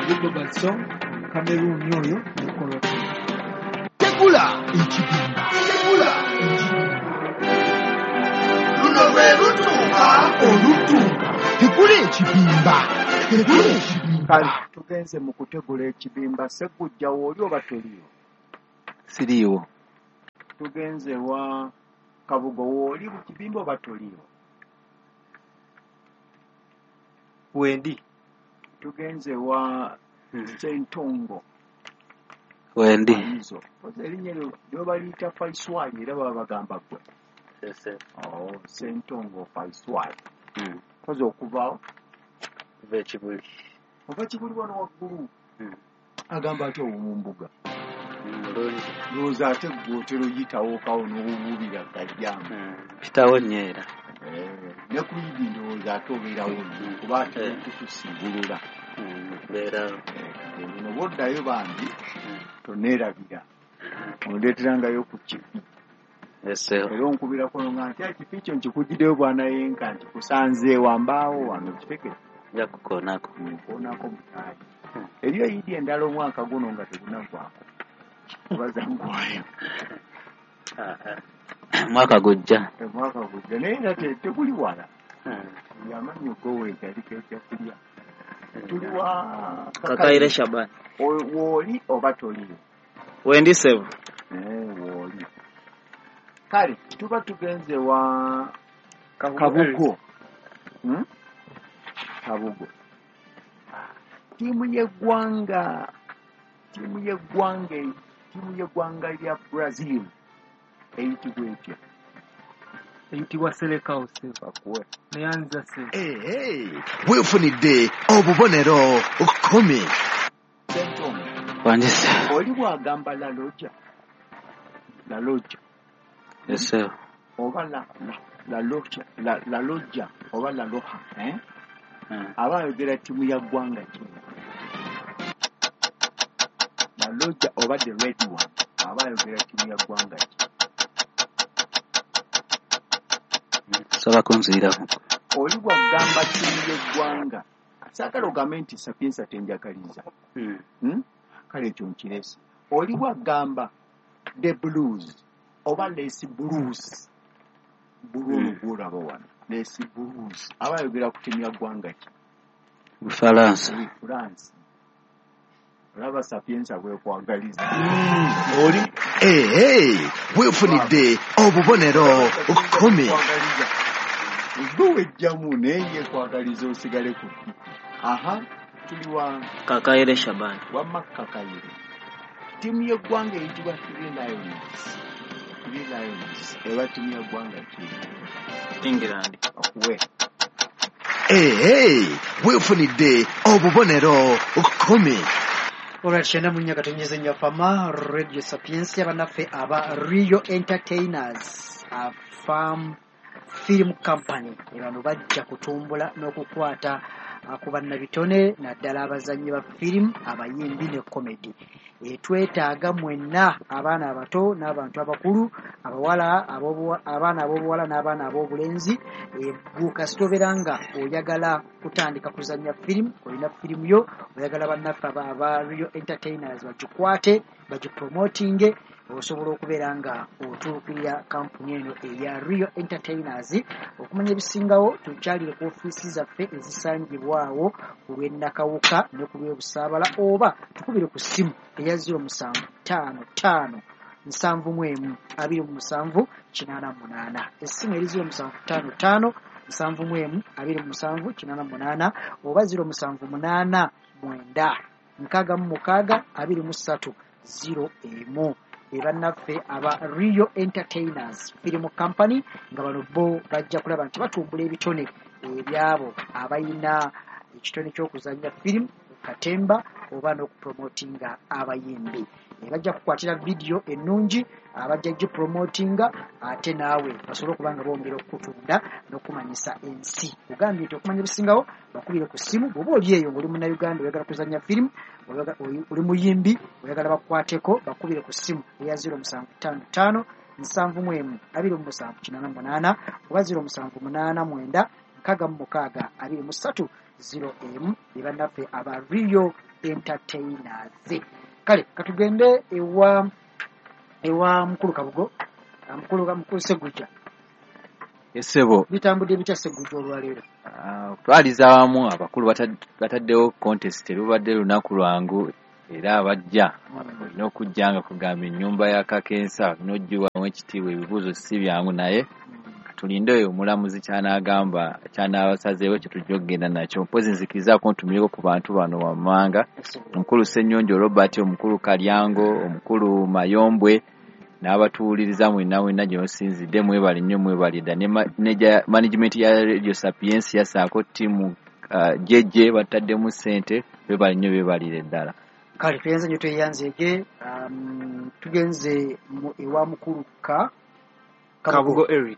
Global Song, Cameroon Yoyo, Nekoloto. Tegula ekibimba. Tegula ekibimba. Luno lwe lutuuka olutuuka. Tegula ekibimba. Tegula ekibimba. Kale tugenze mu kutegula ekibimba Sseggujjawo oli oba toliiwo? Siriiwo. Tugenze wa Kabugo wooli mu kibimba oba toliiwo? Wendi. Tugenze wa Ssentongo. Wendi. Izo. Erinnya lyo baliyita Faiswali era baba bagamba gwe. Ssentongo Faiswali. Koze okuvaawo? Kuva Kibuli. Ova Kibuli wano waggulu. Agamba ati mu mbuga. Lowooza ate gw'otera oyitawokawo n'obuubira gajjamu. Pitawo nnyo ne ku Idi ndowooza ate obeerawo kuba ate tutusibulula. Beerawo. Bino bw'oddayo bambi toneerabira. Ondeeterangayo ku kifi. Era onkubirako nga nti ekifi kyo nkikugiddeyo bwanayenka nti kusanzeewo ambaawo wano kifekere. Nja kukoonako. Nkoonako mutaayi. Eriyo Idi endala omwaka guno nga tegunaggwako. Kubaza ngwayo. Mwaka gujja. Mwaka gujja naye era tekuli wala. Yamanyi goweega likejja kulya. Tuli wa Kakaire Shaban. Wooli oba toliiwo? Wendi Sevu. Wooli. Kale tuba tugenze wa Kabugo. Kabugo. Tiimu y'eggwanga lya Brazil eyitibwa etya? Eyitibwa Seleção Sevu. Bakuwe. Neyanza Sevu. Weefunidde obubonero 10. Ssentongo. Wanjise. Oli bw'agamba La Loggia. La Loggia. Yesewo. Oba La Loggia oba La Loja. Aba ayogera ttiimu ya ggwanga ki? La Loggia oba the Red One. Aba ayogera ttiimu ya ggwanga ki? Saba kunziiramu. Oli bw'agamba ttiimu y'eggwanga saagala ogambe nti Sapienza tenjagaliza. Kale ekyo nkirese. Oli bw'agamba The Blues oba Les Blues. Buluulu gw'olaba wano. Les Blues. Aba ayogera ku ttiimu ya ggwanga ki? Bufalansa. France. Olaba Sapienza bwekwagaliza. Oli weefunidde obubonero 10. Gwe wejjamu naye yekwagaliza osigale ku ddi. Tuli wa Kakaire Shaban. wamma Kakaire. Ttiimu y'eggwanga eyitibwa Three Lions. Eba ttiimu y'eggwanga ki? England. Okuwe. Weefunidde obubonero 10. Alright, shana munya katonyeze nyafama Radio Sapiensia banaffe aba Rio Entertainers Farm Film Company ebano bajja kutumbula n'okukwata ku bannabitone naddala abazannyi ba firimu abayimbi ne comedy. Twetaaga mwenna abaana abato n'abantu abakulu abaana ab'obuwala n'abaana ab'obulenzi. Kasita nga oyagala kutandika kuzannya firimu, olina firimu yo oyagala bannaffe aba Rio Entertainers bagikwate bagipromotinge, osobola okubeera nga otuukirira kampuni eno eya Rio Entertainers. Okumanya ebisingawo tukyalire ku ofiisi zaffe ezisangibwawo ku lw'Ennakawuka ne ku lw'Obusaabala, oba tukubire ku ssimu eya 0755 71 27 88. Essimu eri 0755 71 27 88 oba 0789 9 63 01. Bannaffe aba Rio Entertainers Film Company nga bano bo bajja kulaba nti batumbula ebitone ebyabo abayina ekitone ky'okuzannya firimu katemba oba n'okupromotinga abayimbi. Bajja kukwatira vidiyo ennungi abajja gipromotinga ate naawe basobole okuba nga bongera okutunda n'okumanyisa ensi. Kugambye nti okumanya ebisingawo bakubire ku ssimu bw'oba oli eyo ng'oli munnayuganda oyagala kuzannya firimu, oli muyimbi oyagala bakwateko, bakubire ku ssimu eya 0755 71 27 oba 0789 6 23 01. Bannaffe aba Rio Entertainers. Kale katugende ewa mukulu Kabugo, mukulu Segujja. Esebo Bitambudde bitya Segujja olwaleero? twaliza awamu abakulu bataddewo contest erubadde lunaku lwangu era abajja olina okujja nga kugamba ennyumba ya Kakensa n'ogiwamu ekitiibwa ebibuuzo si byangu naye tulinde oyo omulamuzi kyanaagamba kyanabasazeewo kye tujja okugenda nakyo mpozi nzikirizaako ntumireko ku bantu bano wammanga omukulu Ssennyonjo Robert, omukulu Kalyango, omukulu Mayombwe n'abatuwuliriza mwenna gye musinzidde mwebale nnyo mwebalidda ne management ya Radio Sapiens yasaako ttiimu jeje bataddemu ssente beebale nnyo beebalire ddala. Kale tuyenze nnyo tweyanzege tugenze ewa mukulu Kabugo Eric.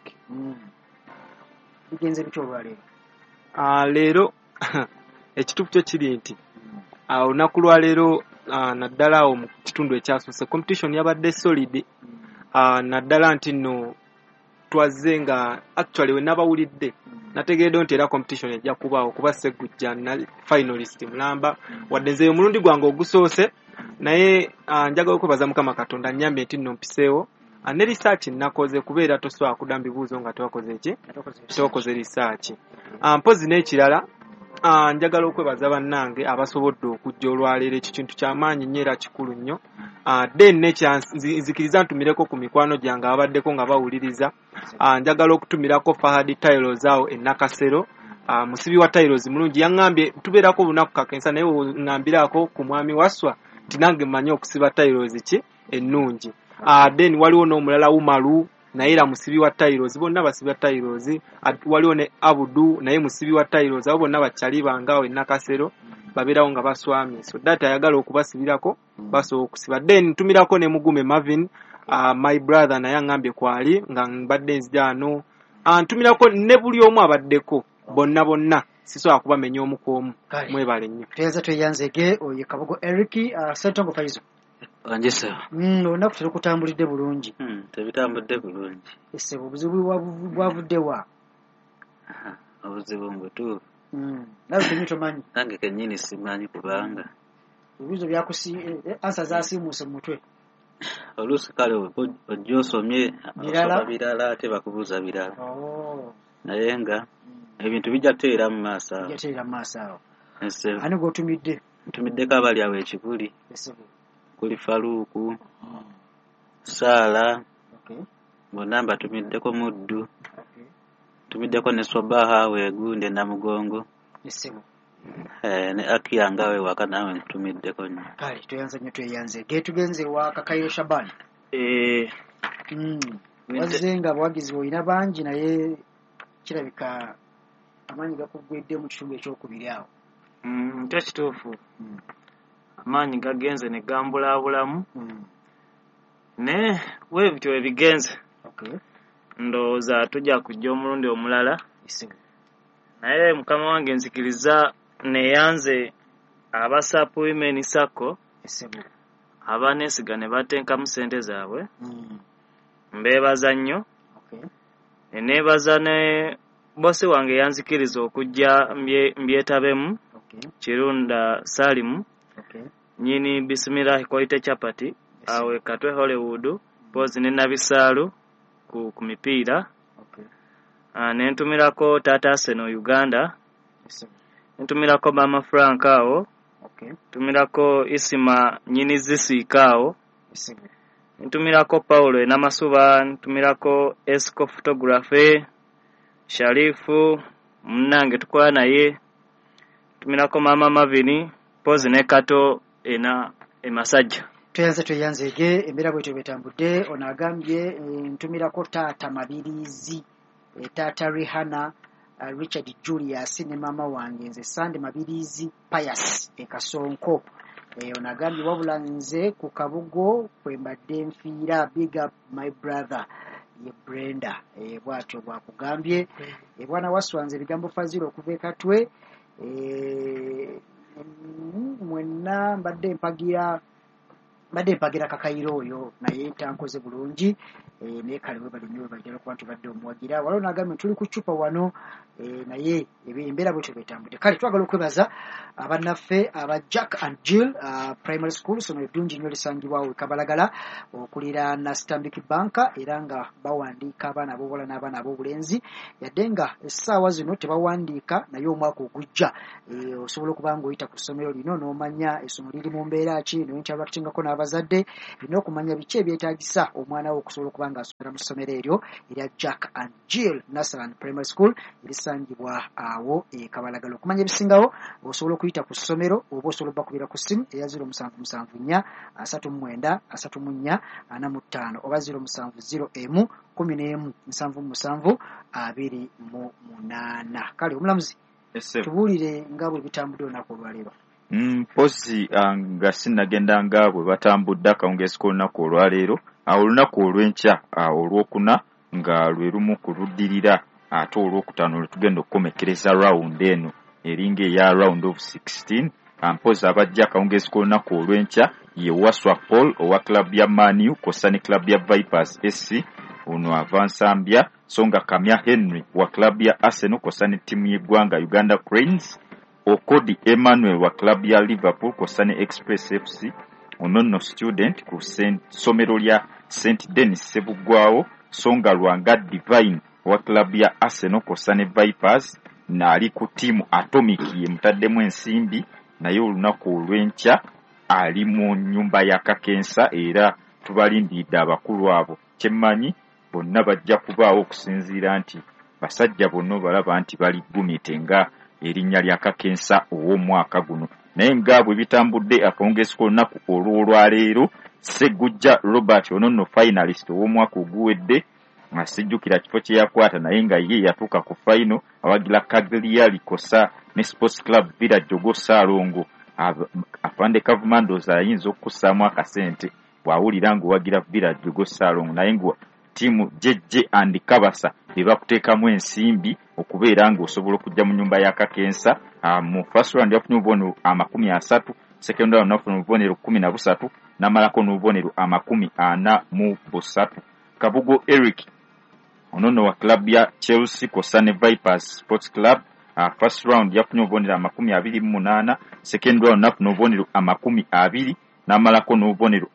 Tugenze bityo olwaleero. Leero ekituufu kyo kiri nti olunaku lwaleero naddala awo mu kitundu ekyasose competition yabadde solid naddala nti nno twazze nga actually we nabawulidde nategeredde nti era competition ejja kubaawo kuba Segujja na finalist mulamba wadde nze omulundi gwange ogusoose naye njagala okwebaza Mukama Katonda nnyambe nti nno mpiseewo ne research nakoze kubeera tosobola kudda bibuuzo nga tokoze research mpozi n'ekirala njagala okwebaza bannange abasobodde okujja olwaleero ekyo kintu ky'amaanyi nnyo era kikulu nnyo then nzikiriza ntumireko ku mikwano gyange ababaddeko nga bawuliriza njagala okutumirako Fahadi Tailos awo e Nakasero musibi wa Tailos mulungi yaŋŋambye tubeerako olunaku Kakensa naye ŋŋambirako ku mwami Waswa nti nange mmanyi okusiba Tailos ki ennungi then waliwo n'omulala Umaru naye era musibi wa Tailos bonna basibi wa Tailos waliwo ne Abudu naye musibi wa Tailos abo bonna bakyali bangawo e Nakasero babeerawo nga baswami so data ayagala okubasibirako basobola okusiba then ntumirako ne Mugume Marvin my brother naye aŋŋambye kwali nga mbadde nzijano ntumirako ne buli omu abaddeko bonna sisobola kubamenya omu ku omu mwebale nnyo tuyenze tweyanzege oyo Kabugo Eric Ssentongo Faizo. Wanjise. Olunaku terukutambulidde bulungi. Tebitambudde bulungi. Ese obuzibu bwavudde wa? Obuzibu mbutuufu. Nawe temitomanyi. Nange kennyini simanyi kubanga. Ebibuuzo ansa zaasiimuuse mu mutwe. Oluusi kale ojja osomye osoma birala ate bakubuuza birala. Naye nga ebintu bijja kuteera mu maaso awo. Bijja mu maaso awo. Ani gw'otumidde? Ntumiddeko abali awo ekibuli. Kuli Faruku, Sala, bonna mbatumiddeko Muddu, tumiddeko ne Swabaha Wegunde Namugongo, ne Akiyanga we waka nawe ntumiddeko nnyo. Kale tuyanze nnyo tweyanze. Tugenze wa Kakairo Shabani. Wazze nga abawagizi olina bangi naye kirabika amaanyi gakuggwedde mu kitundu ekyokubiri awo. Kyo kituufu. Amaanyi gagenze ne gambulaabulamu ne weebityo ebigenze ndowooza tujja kujja omulundi omulala naye mukama wange nzikiriza neyanze abasapu women sako abaneesiga ne batenkamu ssente zaabwe mbeebaza nnyo neebaza ne bosi wange yanzikiriza okujja mbyetabemu Kirunda Salimu nyini Bismillah Koite Chapati awe Katwe Hollywood pozi ne Nabisaalu ku mipiira nentumirako Tata Seno Uganda nentumirako Mama Frank awo tumirako Isima nyini Zisiika awo nentumirako Paulo Namasuba nentumirako Esco Photography Sharifu munange tukola naye tumirako Mama Mavini pozi ne Kato ena emasajja tweyanzege embeera bwetyo betambudde ono agambye ntumirako taata Mabirizi taata Rihanna Richard Julius ne mama wange nze Sande Mabirizi Pius Kasonko ono agambye wabula nze ku Kabugo kwe mbadde nfiira big up my brother ye Brenda bwatyo bwakugambye bwana Waswanze ebigambo Fazilo okuva e Katwe mwenna mbadde mpagira badde mpagira kakayiro oyo naye tankoze bulungi naye kale bwe bali nnyo bajja kuba tubadde omuwagira waliwo n'agambye tuli ku ccupa wano naye embeera bwetyo bwetambudde kale twagala okwebaza abannaffe aba Jack and Jill primary school somero eddungi nnyo lisangibwawo ekabalagala okulira na Stanbic Bank era nga bawandiika abaana ab'obuwala n'abaana ab'obulenzi yadde nga essaawa zino tebawandiika naye omwaka ogujja osobola okuba ng'oyita ku ssomero lino n'omanya essomero liri mu mbeera ki n'ointeractingako n'abazadde olina okumanya biki ebyetaagisa omwana wo okusobola okuba ng'asomera mu ssomero eryo erya Jack and Jill Nursery Primary School erisangibwa awo ekabalagala okumanya ebisingawo osobola okuyita ku ssomero oba osobola okubakubira ku ssimu eya 0774 39 34 45 oba 0701 11 77 kale omulamuzi tubuulire nga bwe bitambudde olunaku olwaleero. Mpozi nga sinnagenda nga bwe batambudde akawungeezi k'olunaku olwaleero olunaku olw'enkya olwokuna nga lwe lumu kuluddirira ate olwokutaano lwe tugenda okukomekereza rawundi eno eringa eya round of 16 mpozi abajja akawungeezi k'olunaku olw'enkya ye Waswa Paul owa club ya Manu kosa ne club ya Vipers SC ono avansambya so nga Kamya Henry wa club ya Arsenal kosa ne ttiimu y'eggwanga Uganda Cranes Okodi Emmanuel wa club ya Liverpool kosa ne Express FC ono student ku ssomero lya St Denis Sebugwawo so nga Lwanga Divine wa club ya Arsenal kosa ne Vipers naali ku ttiimu Atomic ye mutaddemu ensimbi naye olunaku olw'enkya ali mu nnyumba ya Kakensa era tubalindiridde abakulu abo kyemmanyi bonna bajja kubaawo okusinziira nti basajja bonna balaba nti bali gumite nga erinnya lya Kakensa ow'omwaka guno naye nga bwe bitambudde akawungeezi k'olunaku olw'olwaleero Segujja Robert ono finalist ow'omwaka oguwedde asijjukira kifo kye yakwata naye nga ye yatuuka ku final awagira Cagliari kosa ne Sports Club Village Ogosaalongo afande Kavumandoza ayinza okussaamu akasente bw'awulira ng'owagira Village Ogosaalongo naye nga ttiimu JJ and Kabasa ebakuteekamu ensimbi okubeera ng'osobola okujja mu nnyumba ya Kakensa mu first round yafunye obubonero 30 second round nafuna obubonero 13 n'amalako n'obubonero 43 Kabugo Eric ono wa club ya Chelsea kosa ne Vipers Sports Club first round yafunye obubonero 28 second round nafuna obubonero 20 n'amalako n'obubonero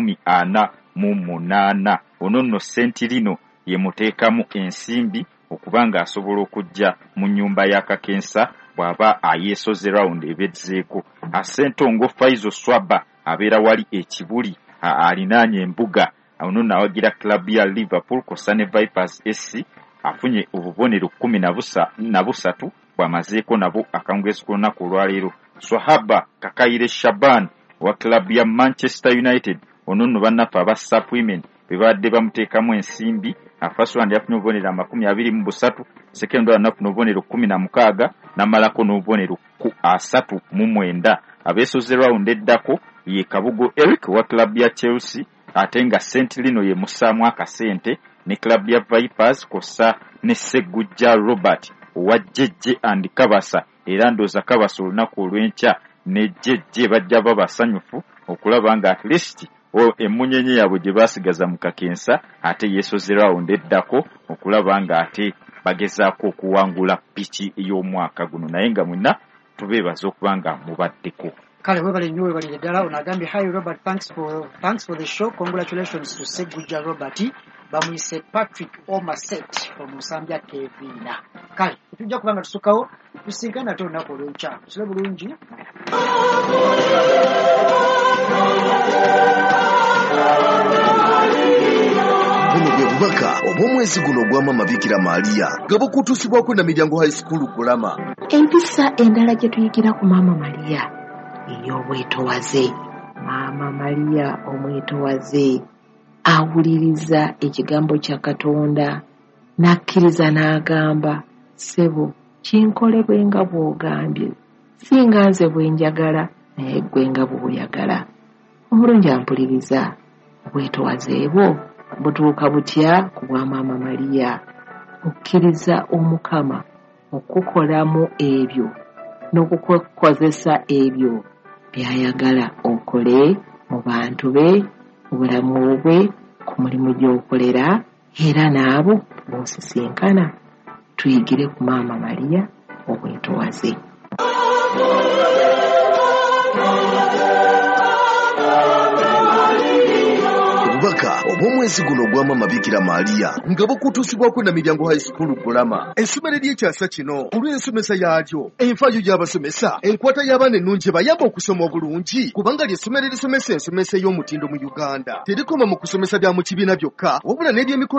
48 ono Sentirino ye muteekamu ensimbi okubanga asobola okujja mu nnyumba ya Kakensa bw'aba ayeesoze round ebezzeeko Asentongo Faizo Swaba abeera wali ekibuli alinaanye embuga ono nawagira club ya Liverpool kosa ne Vipers SC afunye obubonero 13 bw'amazeeko nabo akawungeezi k'olunaku olwaleero Swahaba Kakayire Shaban wa club ya Manchester United ono bannaffe aba Sapwomen bebadde bamuteekamu ensimbi first round yafunye obubonero 23 second round nafuna obubonero 16 n'amalako n'obubonero 39 abeesoze round eddako ye Kabugo Eric wa club ya Chelsea ate nga St Lino ye mussaamu akasente ne club ya Vipers kosa ne Segujja Robert owa JJ and Kabasa era ndooza Kabasa olunaku olw'enkya ne JJ bajja babasanyufu okulaba nga at least emunyenye yaabwe gye baasigaza mu Kakensa ate yeesoze round eddako okulaba nga ate bagezaako okuwangula piki ey'omwaka guno naye nga mwenna tubeebaza okuba nga mubaddeko. Kale webale nnyo webalire ddala ono agambye hi Robert thanks for the show congratulations to Segujja Robert bamuyise Patrick Omaset from Musambya Kevina. Kale tujja kubanga tusukawo tusinkana ate olunaku olw'enkya tusule bulungi. Buno bwe bubaka obw'omwezi guno ogw'Maama Bikira Maria nga bukutuusibwako na Miryango High School Kulama. Empisa endala gye tuyigira ku Maama Maria ey'obwetowaze. Maama Maria omwetowaze awuliriza ekigambo kya Katonda n'akkiriza n'agamba ssebo kinkole bwe nga bw'ogambye singa nze bwe njagala naye ggwe nga bw'oyagala. Omulungi ampuliriza obwetowaze bwo butuuka butya ku bwa Maama Maria okkiriza Omukama okukolamu ebyo n'okukozesa ebyo by'ayagala okole mu mu bantu be mu bulamu bwe ku mulimu gy'okolera era n'abo b'osisinkana. Tuyigire ku Maama Maria obwetowaze. Obubaka obw'omwezi guno ogwa Maama Bikira Maria nga bukutuusibwako na Miryango High School Bulama. Essomero ly'ekyasa kino olw'ensomesa yaalyo, enfaayo y'abasomesa, enkwata y'abaana ennungi ebayamba okusoma obulungi, kubanga ly'essomero erisomesa ensomesa ey'omutindo mu Uganda. Terikoma mu kusomesa bya mu kibiina byokka, wabula n'ebyemikono